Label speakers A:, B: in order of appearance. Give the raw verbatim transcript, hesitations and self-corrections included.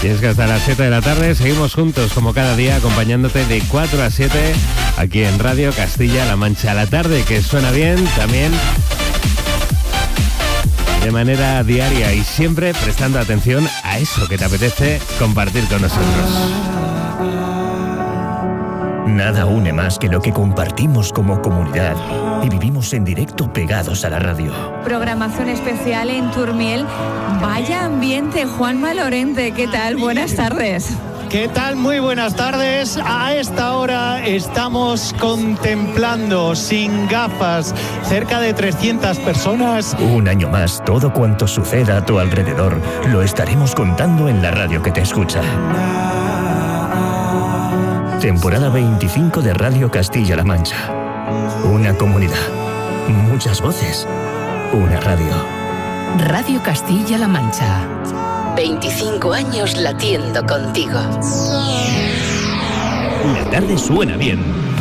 A: Y es que hasta las siete de la tarde seguimos juntos como cada día acompañándote de cuatro a siete aquí en Radio Castilla-La Mancha. La tarde que suena bien también de manera diaria y siempre prestando atención a eso que te apetece compartir con nosotros.
B: Nada une más que lo que compartimos como comunidad y vivimos en directo pegados a la radio.
C: Programación especial en Turmiel. Vaya ambiente, Juanma Lorente, ¿qué tal? Buenas tardes.
D: ¿Qué tal? Muy buenas tardes. A esta hora estamos contemplando sin gafas cerca de trescientas personas.
B: Un año más, todo cuanto suceda a tu alrededor lo estaremos contando en la radio que te escucha. Temporada veinticinco de Radio Castilla-La Mancha. Una comunidad, muchas voces, una radio.
E: Radio Castilla-La Mancha. veinticinco años latiendo contigo.
B: La tarde suena bien.